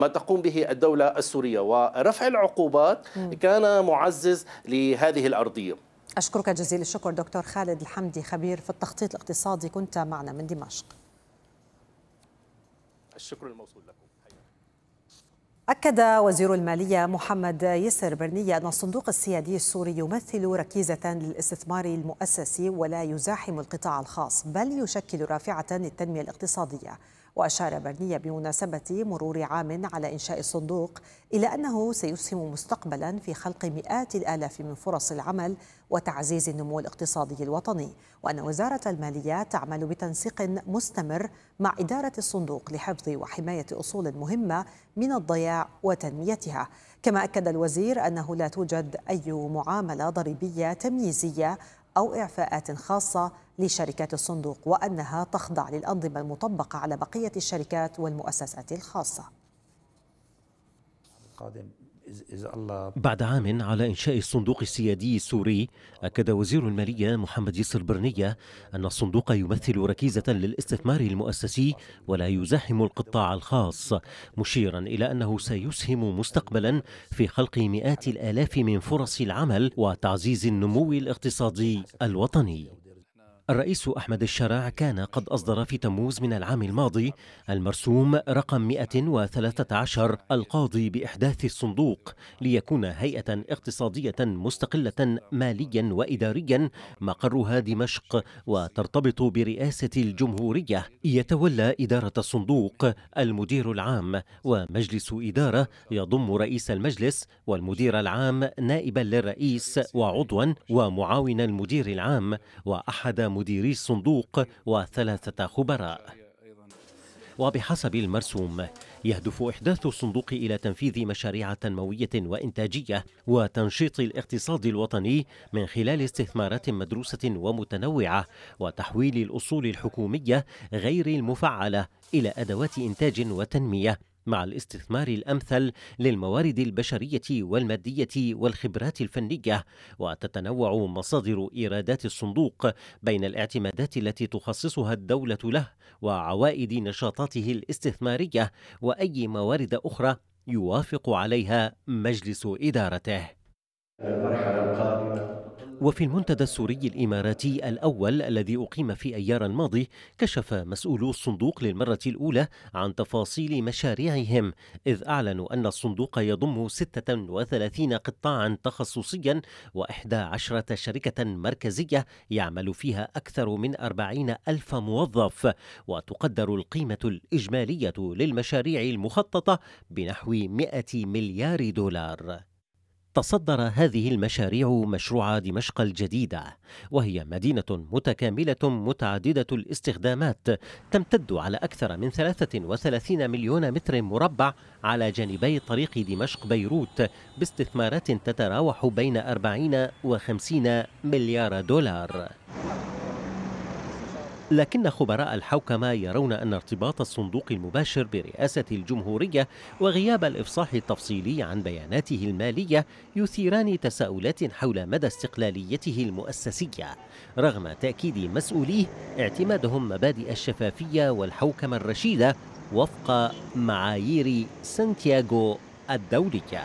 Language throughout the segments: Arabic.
ما تقوم به الدولة السورية، ورفع العقوبات كان معزز لهذه الأرضية. أشكرك جزيل الشكر دكتور خالد الحمدي، خبير في التخطيط الاقتصادي، كنت معنا من دمشق. الشكر الموصول لكم. أكد وزير المالية محمد يسر برنية أن الصندوق السيادي السوري يمثل ركيزة للاستثمار المؤسسي ولا يزاحم القطاع الخاص، بل يشكل رافعة للتنمية الاقتصادية. وأشار برنية بمناسبة مرور عام على إنشاء الصندوق إلى أنه سيسهم مستقبلا في خلق مئات الآلاف من فرص العمل وتعزيز النمو الاقتصادي الوطني، وأن وزارة المالية تعمل بتنسيق مستمر مع إدارة الصندوق لحفظ وحماية أصول مهمة من الضياع وتنميتها. كما أكد الوزير أنه لا توجد أي معاملة ضريبية تمييزية أو إعفاءات خاصة لشركات الصندوق، وأنها تخضع للأنظمة المطبقة على بقية الشركات والمؤسسات الخاصة. بعد عام على إنشاء الصندوق السيادي السوري، أكد وزير المالية محمد يسر برنية أن الصندوق يمثل ركيزة للاستثمار المؤسسي ولا يزاحم القطاع الخاص، مشيرا إلى أنه سيسهم مستقبلا في خلق مئات الآلاف من فرص العمل وتعزيز النمو الاقتصادي الوطني. الرئيس أحمد الشرع كان قد أصدر في تموز من العام الماضي المرسوم رقم 113 القاضي بإحداث الصندوق ليكون هيئة اقتصادية مستقلة ماليا وإداريا مقرها دمشق وترتبط برئاسة الجمهورية. يتولى إدارة الصندوق المدير العام ومجلس إدارة يضم رئيس المجلس والمدير العام نائبا للرئيس وعضوا ومعاون المدير العام وأحد مديري الصندوق وثلاثة خبراء. وبحسب المرسوم يهدف إحداث الصندوق إلى تنفيذ مشاريع تنموية وإنتاجية وتنشيط الاقتصاد الوطني من خلال استثمارات مدروسة ومتنوعة وتحويل الأصول الحكومية غير المفعلة إلى أدوات إنتاج وتنمية، مع الاستثمار الأمثل للموارد البشرية والمادية والخبرات الفنية. وتتنوع مصادر إيرادات الصندوق بين الاعتمادات التي تخصصها الدولة له وعوائد نشاطاته الاستثمارية وأي موارد أخرى يوافق عليها مجلس إدارته. المرحلة القادمة. وفي المنتدى السوري الإماراتي الأول الذي أقيم في أيار الماضي، كشف مسؤولو الصندوق للمرة الأولى عن تفاصيل مشاريعهم، إذ أعلنوا أن الصندوق يضم 36 قطاعا تخصصيا و11 شركة مركزية يعمل فيها أكثر من 40 ألف موظف، وتقدر القيمة الإجمالية للمشاريع المخططة بنحو 100 مليار دولار. تصدر هذه المشاريع مشروع دمشق الجديدة، وهي مدينة متكاملة متعددة الاستخدامات تمتد على أكثر من 33 مليون متر مربع على جانبي طريق دمشق بيروت، باستثمارات تتراوح بين 40 و50 مليار دولار. لكن خبراء الحوكمة يرون أن ارتباط الصندوق المباشر برئاسة الجمهورية وغياب الإفصاح التفصيلي عن بياناته المالية يثيران تساؤلات حول مدى استقلاليته المؤسسية، رغم تأكيد مسؤوليه اعتمادهم مبادئ الشفافية والحوكمة الرشيدة وفق معايير سانتياغو الدولية.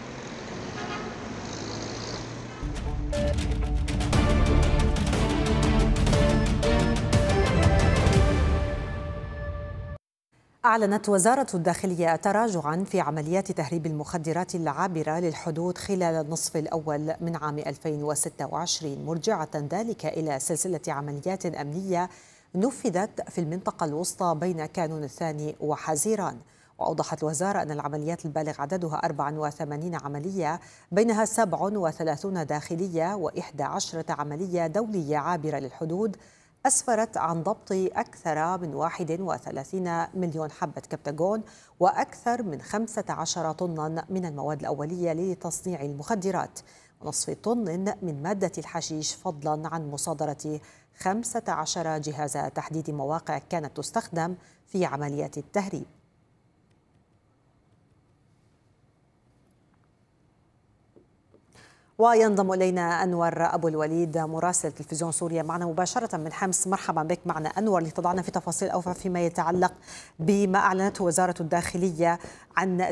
أعلنت وزارة الداخلية تراجعا في عمليات تهريب المخدرات العابرة للحدود خلال النصف الأول من عام 2026، مرجعة ذلك إلى سلسلة عمليات أمنية نفذت في المنطقة الوسطى بين كانون الثاني وحزيران. وأوضحت الوزارة أن العمليات البالغ عددها 84 عملية، بينها 37 داخلية و11 عملية دولية عابرة للحدود، أسفرت عن ضبط أكثر من 31 مليون حبة كبتاغون وأكثر من 15 طنا من المواد الأولية لتصنيع المخدرات، ونصف طن من مادة الحشيش، فضلا عن مصادرة 15 جهاز تحديد مواقع كانت تستخدم في عمليات التهريب. وينضم إلينا أنور أبو الوليد مراسل تلفزيون سوريا معنا مباشرة من حمص. مرحبا بك معنا أنور لتضعنا في تفاصيل أوفى فيما يتعلق بما أعلنته وزارة الداخلية عن